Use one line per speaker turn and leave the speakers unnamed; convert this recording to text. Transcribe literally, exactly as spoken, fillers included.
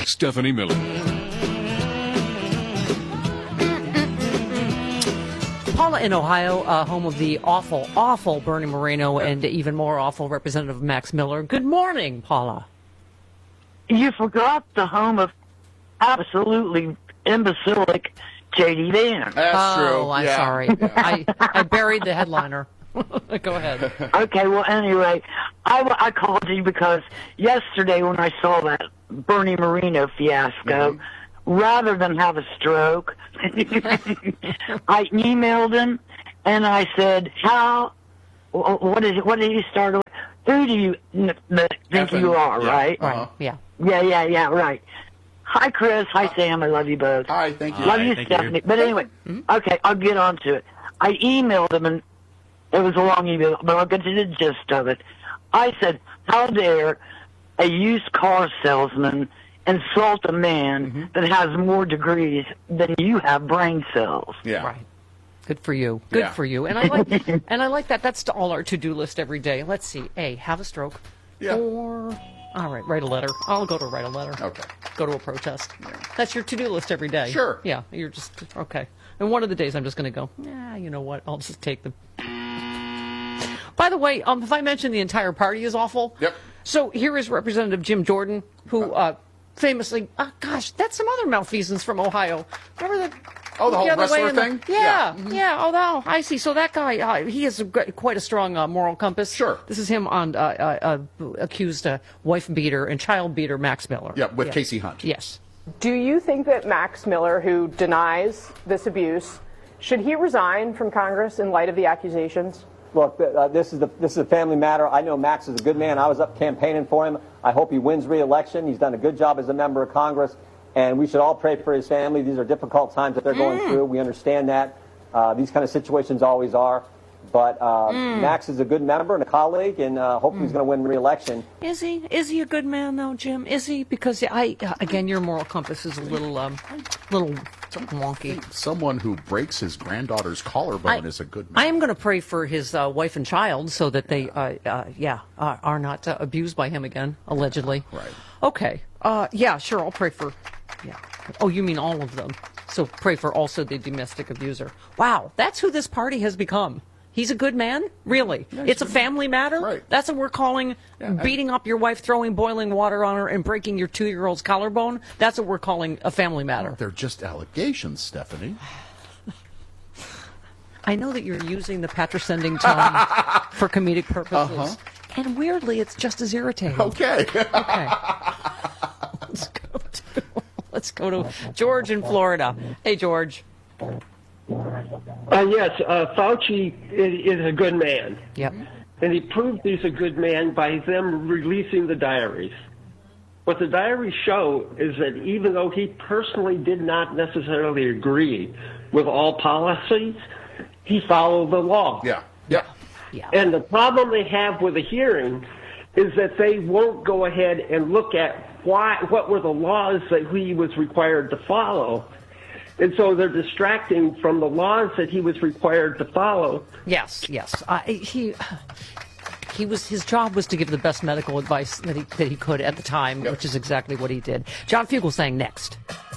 Stephanie Miller.
Paula in Ohio, uh, home of the awful, awful Bernie Moreno and even more awful Representative Max Miller. Good morning, Paula.
You forgot the home of absolutely imbecilic J D. Vance.
That's
oh,
true.
I'm
yeah.
sorry.
Yeah.
I, I buried the headliner. Go ahead.
Okay, well, anyway, I, I called you because yesterday when I saw that Bernie Moreno fiasco, mm-hmm. rather than have a stroke, I emailed him and I said, how, what is it, what did he start with? Who do you n- n- think
Effin,
you are,
yeah.
right?
Right,
Uh-huh.
yeah.
Yeah, yeah, yeah, right. Hi, Chris. Hi, Sam. I love you both.
Hi, thank you.
Love
Hi,
you,
thank
Stephanie.
you.
But anyway,
Mm-hmm.
okay, I'll get on to it. I emailed him, and it was a long email, but I'll get to the gist of it. I said, how dare a used car salesman insult a man
Mm-hmm.
that has more degrees than you have brain cells?
Yeah.
Right. Good for you. Good
Yeah.
for you. And I like and I like that. That's all our to-do list every day. Let's see. A, have a stroke.
Yeah.
Or, all right, write a letter. I'll go to write a letter.
Okay.
Go to a protest. That's your to-do list every day.
Sure.
Yeah, you're just, okay. And one of the days I'm just going to go, yeah, you know what, I'll just take them. By the way, um, if I mentioned the entire party is awful.
Yep.
So here is Representative Jim Jordan, who uh, famously, oh, gosh, that's some other malfeasance from Ohio. Remember the...
Oh, the whole
other way
wrestler
in the-
thing?
Yeah,
Yeah.
yeah.
Mhm.
Oh, no, I see. So that guy, uh, he has a, gr- quite a strong uh, moral compass.
Sure.
This is him on uh, uh, uh, accused uh, wife beater and child beater Max Miller.
Yeah, with
Yeah.
Casey Hunt.
Yes.
Do you think that Max Miller, who denies this abuse, should he resign from Congress in light of the accusations?
Look, uh, this is the, this is a family matter. I know Max is a good man. I was up campaigning for him. I hope he wins re-election. He's done a good job as a member of Congress, and we should all pray for his family. These are difficult times that they're going
Mm.
through. We understand that. Uh, these kind of situations always are. But uh,
Mm.
Max is a good member and a colleague, and uh, hopefully he's going to win re-election.
Is he? Is he a good man, though, Jim? Is he? Because I, uh, again, your moral compass is a little, um, little wonky.
Someone who breaks his granddaughter's collarbone
I-
is a good man.
I am going to pray for his uh, wife and child so that they, uh, uh, yeah, uh, are not uh, abused by him again, allegedly.
Right.
Okay. Uh, yeah, sure. I'll pray for. Yeah. Oh, you mean all of them? So pray for also the domestic abuser. Wow, that's who this party has become. He's a good man? Really? It's a family matter?
Right.
That's what we're calling
Yeah, I-
beating up your wife, throwing boiling water on her, and breaking your two-year-old's collarbone? That's what we're calling a family matter.
They're just allegations, Stephanie.
I know that you're using the patrocending tone for comedic purposes.
Uh-huh.
And weirdly, it's just as irritating.
Okay.
Okay. Let's go to, let's go to George in Florida. Hey, George.
Uh, yes, uh, Fauci is, is a good man.
Yep.
And he proved he's a good man by them releasing the diaries. What the diaries show is that even though he personally did not necessarily agree with all policies, he followed the law.
Yeah. Yeah.
Yeah.
And the problem they have with the hearing is that they won't go ahead and look at why, what were the laws that he was required to follow. And so they're distracting from the laws that he was required to follow.
Yes, yes. Uh, he he was his job was to give the best medical advice that he that he could at the time,
Yep.
which is exactly what he did. John Fugelsang next.